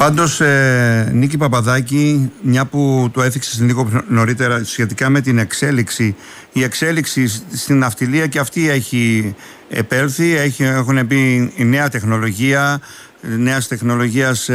Πάντως, Νίκη Παπαδάκη, μια που το έθιξες λίγο νωρίτερα σχετικά με την εξέλιξη, η εξέλιξη στην ναυτιλία και αυτή έχει επέλθει, έχουν μπει η νέα τεχνολογία, νέας τεχνολογίας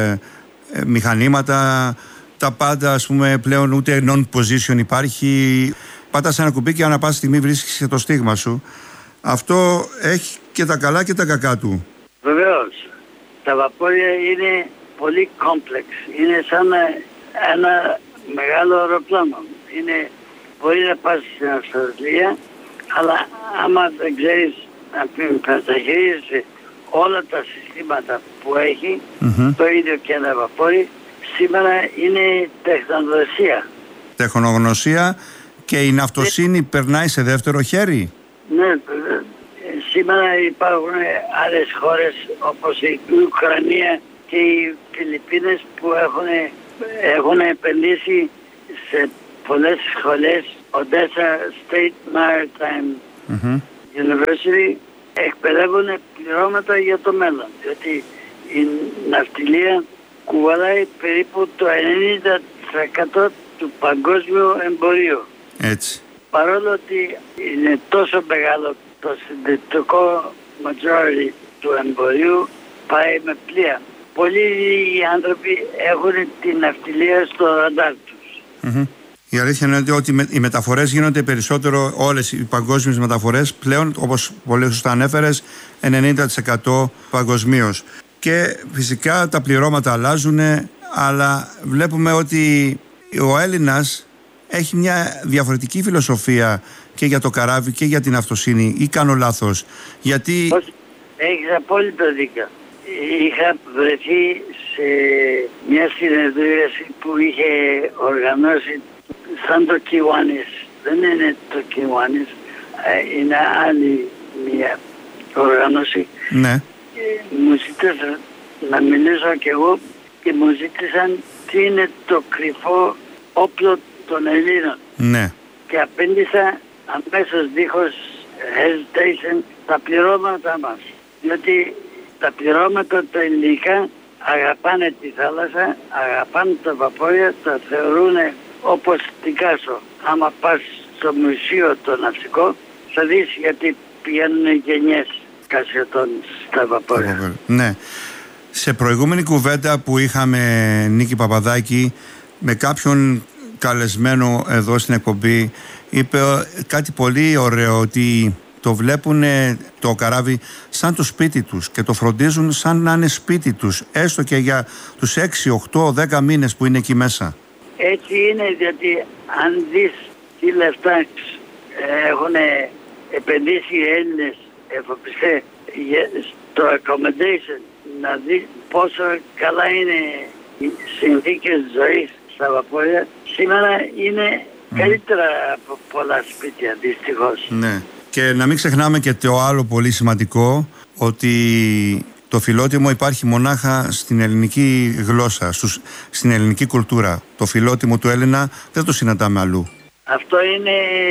μηχανήματα, τα πάντα, ας πούμε, πλέον ούτε non-position υπάρχει. Πάτας ένα κουμπί και ανά πάσα στιγμή βρίσκεις και το στίγμα σου. Αυτό έχει και τα καλά και τα κακά του. Βεβαίως. Τα βαπόρια είναι πολύ complex. Είναι σαν ένα μεγάλο αεροπλάνο. Μπορεί να πας στην Αυστραλία, αλλά άμα δεν ξέρεις να μεταχειρίζεσαι όλα τα συστήματα που έχει, το ίδιο και ένα βαπόρι, σήμερα είναι τεχνογνωσία. Τεχνογνωσία και η ναυτοσύνη περνάει σε δεύτερο χέρι. Ναι, σήμερα υπάρχουν άλλες χώρες όπως η Ουκρανία και οι Φιλιππίνες που έχουν επενδύσει σε πολλές σχολές. Odessa State Maritime University εκπαιδεύουν πληρώματα για το μέλλον, διότι η ναυτιλία κουβαλάει περίπου το 90% του παγκόσμιου εμπορίου. Έτσι. Παρόλο ότι είναι τόσο μεγάλο, το συντριπτικό majority του εμπορίου πάει με πλοία. Πολλοί λίγοι άνθρωποι έχουν την ναυτιλία στο ραντάρ τους. Η αλήθεια είναι ότι οι μεταφορές γίνονται περισσότερο, όλες οι παγκόσμιες μεταφορές πλέον, όπως πολύ σωστά ανέφερες, 90% παγκοσμίως. Και φυσικά τα πληρώματα αλλάζουν, αλλά βλέπουμε ότι ο Έλληνας έχει μια διαφορετική φιλοσοφία και για το καράβι και για την ναυτοσύνη. Ή κάνω λάθος? Γιατί... Έχεις απόλυτο δίκιο. Είχα βρεθεί σε μια συνεδρίαση που είχε οργανώσει σαν το Κιουάνις. Δεν είναι το Κιουάνις, είναι άλλη μια οργάνωση. Ναι. Μου ζήτησαν να μιλήσω κι εγώ και μου ζήτησαν τι είναι το κρυφό όπλο των Ελλήνων. Ναι. Και απέντησα αμέσως δίχως hesitation τα πληρώματα μας. Διότι τα πληρώματα τα ελληνικά αγαπάνε τη θάλασσα, αγαπάνε τα βαπόρια, τα θεωρούν όπως την Κάσο. Άμα πας στο μουσείο το ναυτικό θα δεις γιατί πηγαίνουν γενιές κασιωτών στα βαπόρια. Ναι. Σε προηγούμενη κουβέντα που είχαμε, Νίκη Παπαδάκη, με κάποιον καλεσμένο εδώ στην εκπομπή, είπε κάτι πολύ ωραίο, ότι το βλέπουν το καράβι σαν το σπίτι τους και το φροντίζουν σαν να είναι σπίτι τους, έστω και για τους 6, 8, 10 μήνες που είναι εκεί μέσα. Έτσι είναι, διότι αν δεις τι λεφτά έχουν επενδύσει οι Έλληνες εφοπιστές στο accommodation, να δεις πόσο καλά είναι οι συνθήκες ζωής στα βαπόρια, σήμερα είναι καλύτερα από πολλά σπίτια, δυστυχώς. Ναι. Και να μην ξεχνάμε και το άλλο πολύ σημαντικό, ότι το φιλότιμο υπάρχει μονάχα στην ελληνική γλώσσα, στην ελληνική κουλτούρα. Το φιλότιμο του Έλληνα δεν το συναντάμε αλλού. Αυτό είναι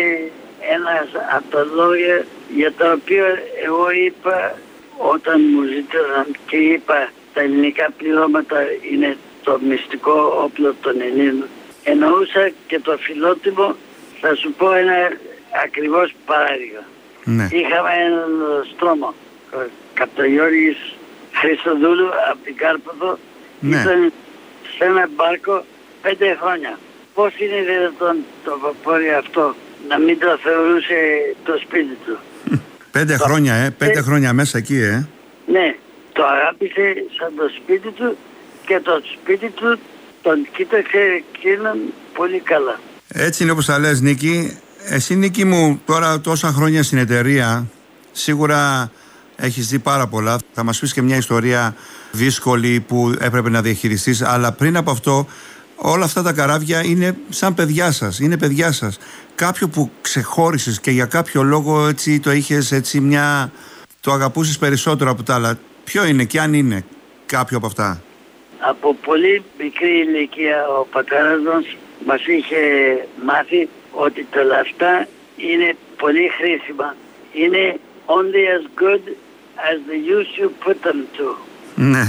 ένας από τα λόγια για τα οποία εγώ είπα όταν μου ζήτησαν και είπα τα ελληνικά πληρώματα είναι το μυστικό όπλο των Ελλήνων. Εννοούσα και το φιλότιμο, θα σου πω ένα ακριβώς παράδειγμα. Ναι. Είχαμε έναν στρώμα, Καπταγιώργης Χριστοδούλου από την Κάρπαθο, ναι. Ήταν σε ένα μπάρκο 5 χρόνια. Πώς είναι δυνατόν το βαπόρι αυτό να μην το θεωρούσε το σπίτι του? 5 χρόνια, 5 χρόνια μέσα εκεί, Ναι, το αγάπησε σαν το σπίτι του και το σπίτι του τον κοίταξε εκείνον πολύ καλά. Έτσι είναι όπως τα λες, Νίκη. Εσύ, Νίκη μου, τώρα τόσα χρόνια στην εταιρεία, σίγουρα έχεις δει πάρα πολλά. Θα μας πεις και μια ιστορία δύσκολη που έπρεπε να διαχειριστείς, αλλά πριν από αυτό, όλα αυτά τα καράβια είναι σαν παιδιά σας, είναι παιδιά σας. Κάποιο που ξεχώρισες και για κάποιο λόγο έτσι το είχες έτσι το αγαπούσες περισσότερο από τα άλλα. Ποιο είναι και αν είναι κάποιο από αυτά? Από πολύ μικρή ηλικία ο πατέρας μας είχε μάθει ότι τα λεφτά είναι πολύ χρήσιμα. Είναι only as good as the use you put them to. Ναι.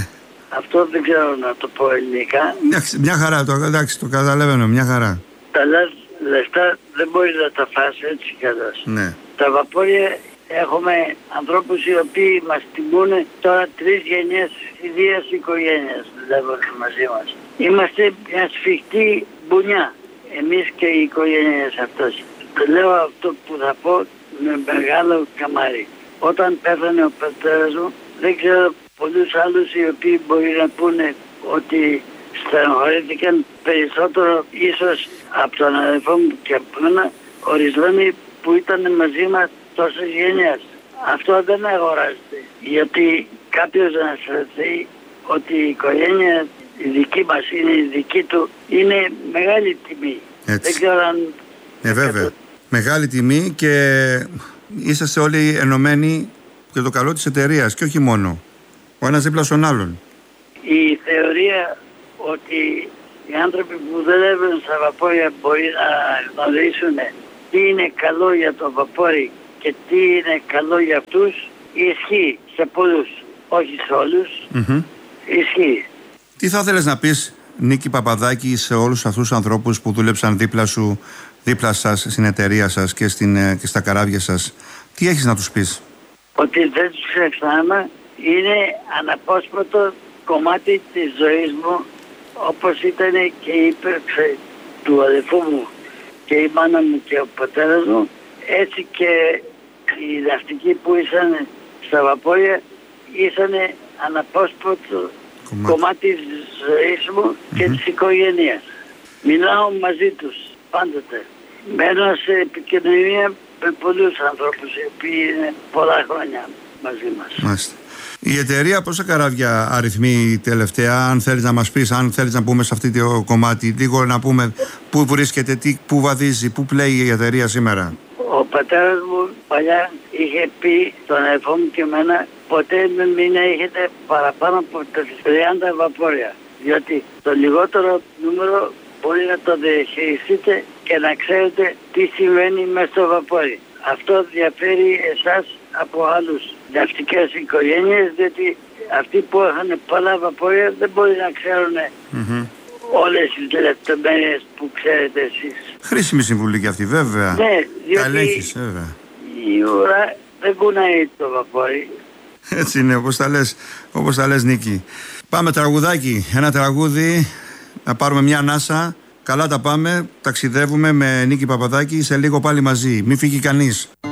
Αυτό δεν ξέρω να το πω ελληνικά. Μια χαρά, εντάξει, το καταλαβαίνω, μια χαρά. Τα λεφτά δεν μπορεί να τα φας έτσι κι αλλιώς. Ναι. Τα βαπόρια έχουμε ανθρώπους οι οποίοι μας τιμούν τώρα 3 γενιές ιδίας οικογένειας δουλεύουν μαζί μας. Είμαστε μια σφιχτή μπουνιά, εμείς και οι οικογένειες αυτές. Λέω αυτό που θα πω με μεγάλο καμάρι. Όταν πέθανε ο πατέρας μου, δεν ξέρω πολλούς άλλους οι οποίοι μπορεί να πούνε ότι στενοχωρήθηκαν περισσότερο ίσως από τον αδελφό μου και από μένα, ορισμένοι που ήταν μαζί μας τόσες γενιές. Αυτό δεν αγοράζεται. Γιατί κάποιος να αισθανθεί ότι η οικογένεια η δική μας είναι η δική του, είναι μεγάλη τιμή. Έτσι. Δεν ξέρω αν... Βέβαια. Μεγάλη τιμή και είσαστε όλοι ενωμένοι για το καλό της εταιρείας και όχι μόνο. Ο ένας δίπλα στον άλλον. Η θεωρία ότι οι άνθρωποι που δουλεύουν στα βαπόρια μπορεί να γνωρίσουν τι είναι καλό για το βαπόρι και τι είναι καλό για αυτούς, ισχύει σε πολλούς, όχι σε όλους. Ισχύει. Τι θα ήθελες να πεις, Νίκη Παπαδάκη, σε όλους αυτούς τους ανθρώπους που δούλεψαν δίπλα σου, δίπλα σας, στην εταιρεία σας και στα καράβια σας? Τι έχεις να τους πεις? Ότι δεν τους ξεχνάμε, είναι αναπόσπαστο κομμάτι της ζωής μου, όπως ήταν και η ύπαρξη του αδελφού μου και η μάνα μου και ο πατέρας μου, έτσι και οι ναυτικοί που ήσαν στα βαπόρια ήσαν αναπόσπαστο κομμάτι της ζωής μου και της οικογένειας. Μιλάω μαζί τους πάντοτε. Μένω σε επικοινωνία με πολλούς ανθρώπους οι οποίοι είναι πολλά χρόνια μαζί μας. Μάλιστα. Η εταιρεία πόσα καράβια αριθμεί τελευταία, αν θέλεις να μας πεις, αν θέλεις να πούμε σε αυτό το κομμάτι, λίγο να πούμε πού βρίσκεται, πού βαδίζει, πού πλέει η εταιρεία σήμερα? Ο πατέρας μου παλιά είχε πει στον αδελφό μου και εμένα, ποτέ μην έχετε παραπάνω από 30 βαπόρια, διότι το λιγότερο νούμερο μπορεί να το διαχειριστείτε και να ξέρετε τι συμβαίνει μέσα στο βαπόρι. Αυτό διαφέρει εσάς από άλλους ναυτικές οικογένειες, διότι αυτοί που έχουν πολλά βαπόρια δεν μπορεί να ξέρουν όλες τις λεπτομέρειες που ξέρετε εσείς. Χρήσιμη συμβουλή και αυτή, βέβαια. Ναι, διότι ελέγχεις, βέβαια. Η ουρά δεν κουνάει το βαπόρι. Έτσι είναι, όπως τα λες, Νίκη. Πάμε τραγουδάκι, ένα τραγούδι, να πάρουμε μια ανάσα. Καλά τα πάμε, ταξιδεύουμε με Νίκη Παπαδάκη, σε λίγο πάλι μαζί. Μην φύγει κανείς.